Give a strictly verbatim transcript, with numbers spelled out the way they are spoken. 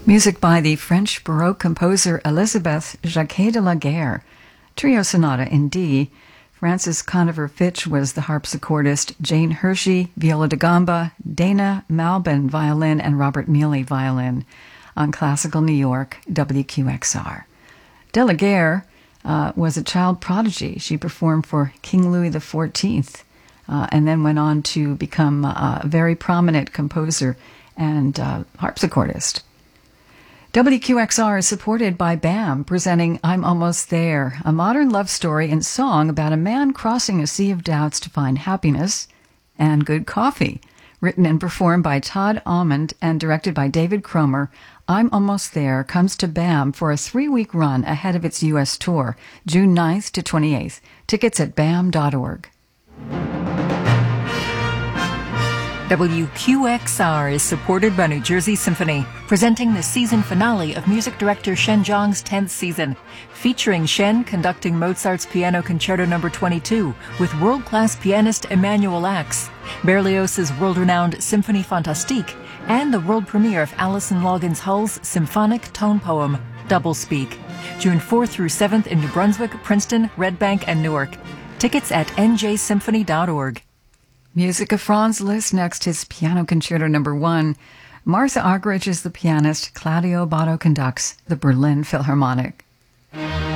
Music by the French Baroque composer Elisabeth Jacquet de la Guerre. Trio Sonata in D. Frances Conover Fitch was the harpsichordist, Jane Hershey, viola da gamba, Dana Malbin, violin, and Robert Mealy, violin. On Classical New York, W Q X R. De la Guerre uh, was a child prodigy. She performed for King Louis the fourteenth uh, and then went on to become uh, a very prominent composer and uh, harpsichordist. W Q X R is supported by B A M, presenting I'm Almost There, a modern love story and song about a man crossing a sea of doubts to find happiness and good coffee. Written and performed by Todd Almond and directed by David Cromer, I'm Almost There comes to B A M for a three-week run ahead of its U S tour, June ninth to twenty-eighth. Tickets at B A M dot org. W Q X R is supported by New Jersey Symphony, presenting the season finale of music director Shen Zhang's tenth season, featuring Shen conducting Mozart's Piano Concerto number twenty-two with world-class pianist Emmanuel Ax, Berlioz's world-renowned Symphonie Fantastique, and the world premiere of Alison Loggins Hull's symphonic tone poem, Doublespeak, June fourth through seventh in New Brunswick, Princeton, Red Bank, and Newark. Tickets at N J symphony dot org. Music of Franz Liszt next, his Piano Concerto number one. Martha Argerich is the pianist. Claudio Botto conducts the Berlin Philharmonic.